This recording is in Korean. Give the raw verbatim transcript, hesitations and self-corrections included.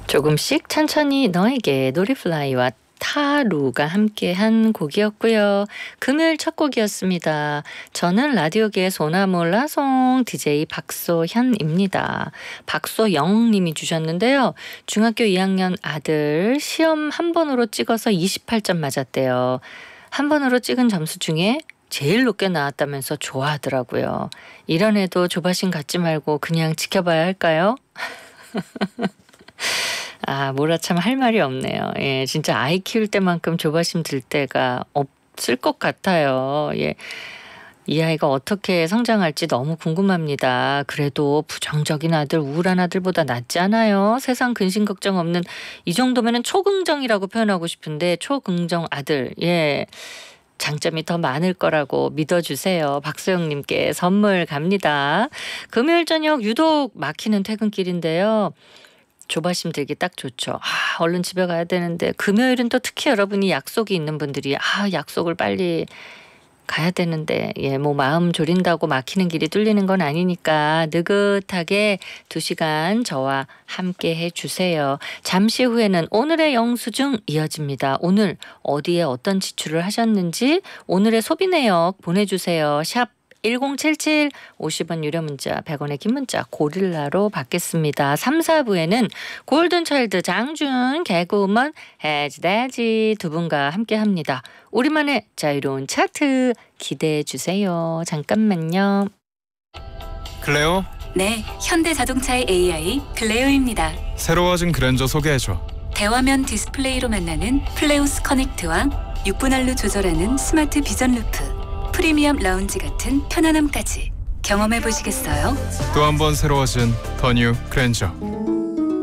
조금씩 천천히 너에게 노리플라이와 타루가 함께한 곡이었고요. 금요일 첫 곡이었습니다. 저는 라디오계의 소나몰라송 디제이 박소현입니다. 박소영님이 주셨는데요. 중학교 이 학년 아들 시험 한 번으로 찍어서 이십팔 점 맞았대요. 한 번으로 찍은 점수 중에 제일 높게 나왔다면서 좋아하더라고요. 이런 애도 조바심 갖지 말고 그냥 지켜봐야 할까요? 아, 뭐라 참 할 말이 없네요. 예, 진짜 아이 키울 때만큼 조바심 들 때가 없을 것 같아요. 예. 이 아이가 어떻게 성장할지 너무 궁금합니다. 그래도 부정적인 아들, 우울한 아들보다 낫지 않아요? 세상 근심 걱정 없는 이 정도면은 초긍정이라고 표현하고 싶은데 초긍정 아들. 예. 장점이 더 많을 거라고 믿어주세요. 박소영님께 선물 갑니다. 금요일 저녁 유독 막히는 퇴근길인데요. 조바심 들기 딱 좋죠. 아, 얼른 집에 가야 되는데 금요일은 또 특히 여러분이 약속이 있는 분들이 아, 약속을 빨리 가야 되는데 예, 뭐 마음 졸인다고 막히는 길이 뚫리는 건 아니니까 느긋하게 두 시간 저와 함께 해주세요. 잠시 후에는 오늘의 영수증 이어집니다. 오늘 어디에 어떤 지출을 하셨는지 오늘의 소비 내역 보내주세요. 샵 일공칠칠 오십 원 유료 문자 백 원의 긴 문자 고릴라로 받겠습니다. 삼, 사 부에는 골든차일드 장준 개그우먼 해지대지 두 분과 함께합니다. 우리만의 자유로운 차트 기대해 주세요. 잠깐만요. 클레오? 네, 현대자동차의 에이아이 클레오입니다. 새로워진 그랜저 소개해줘. 대화면 디스플레이로 만나는 플레오스 커넥트와 육 분할로 조절하는 스마트 비전 루프, 프리미엄 라운지 같은 편안함까지 경험해 보시겠어요? 또 한 번 새로워진 더 뉴 그랜저.